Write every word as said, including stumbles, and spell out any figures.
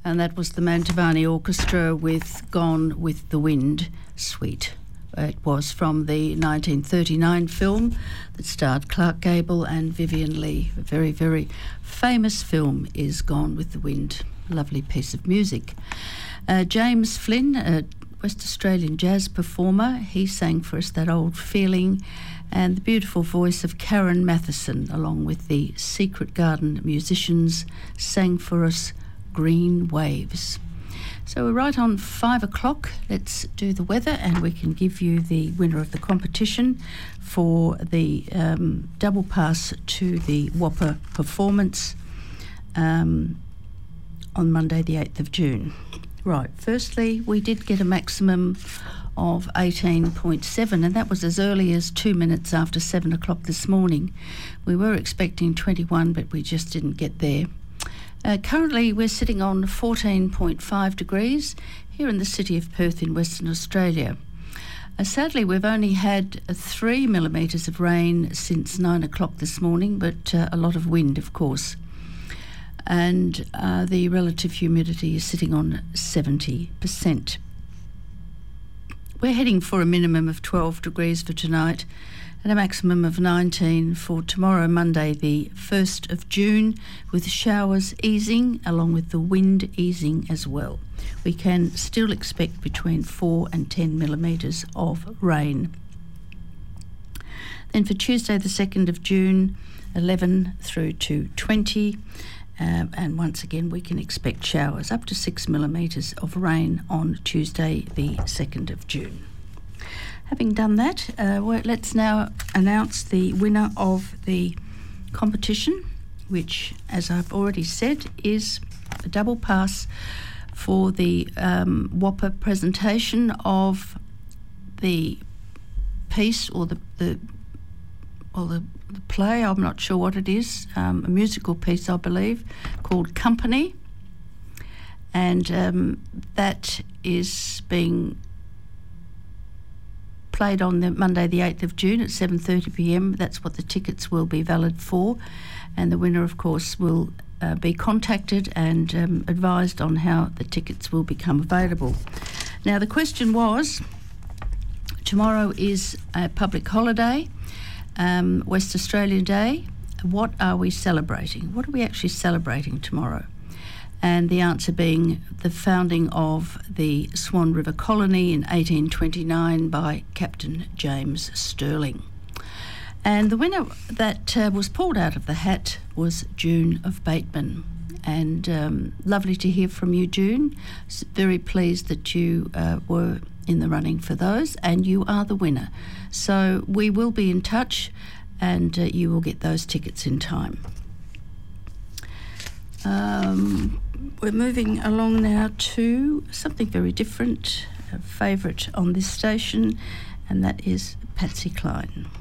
And that was the Mantovani Orchestra with Gone with the Wind Suite. It was from the nineteen thirty-nine film that starred Clark Gable and Vivian Leigh. A very, very famous film is Gone with the Wind. Lovely piece of music. Uh, James Flynn, a West Australian jazz performer, he sang for us That Old Feeling, and the beautiful voice of Karen Matheson, along with the Secret Garden musicians, sang for us Green Waves. So we're right on five o'clock. Let's do the weather, and we can give you the winner of the competition for the um, double pass to the Whopper performance um, on Monday the eighth of June. Right, firstly, we did get a maximum of eighteen point seven, and that was as early as two minutes after seven o'clock this morning. We were expecting twenty-one, but we just didn't get there. Uh, currently, we're sitting on fourteen point five degrees here in the city of Perth in Western Australia. Uh, sadly, we've only had uh, three millimetres of rain since nine o'clock this morning, but uh, a lot of wind, of course. And uh, the relative humidity is sitting on seventy percent. We're heading for a minimum of twelve degrees for tonight and a maximum of nineteen for tomorrow, Monday the first of June, with showers easing along with the wind easing as well. We can still expect between four and ten millimetres of rain. Then for Tuesday the second of June, eleven through to twenty, uh, and once again we can expect showers up to six millimetres of rain on Tuesday the second of June. Having done that, uh, well, let's now announce the winner of the competition, which, as I've already said, is a double pass for the um, Whopper presentation of the piece or the, the or the, the play, I'm not sure what it is, um, a musical piece, I believe, called Company. And um, that is being played on the Monday the eighth of June at seven thirty p m. That's what the tickets will be valid for, and the winner, of course, will uh, be contacted and um, advised on how the tickets will become available. Now, the question was, tomorrow is a public holiday, um, West Australian Day. What are we celebrating? What are we actually celebrating tomorrow? And the answer being the founding of the Swan River Colony in eighteen twenty-nine by Captain James Stirling. And the winner that uh, was pulled out of the hat was June of Bateman. And um, lovely to hear from you, June. Very pleased that you uh, were in the running for those, and you are the winner. So we will be in touch, and uh, you will get those tickets in time. Um, we're moving along now to something very different, a favourite on this station, and that is Patsy Cline.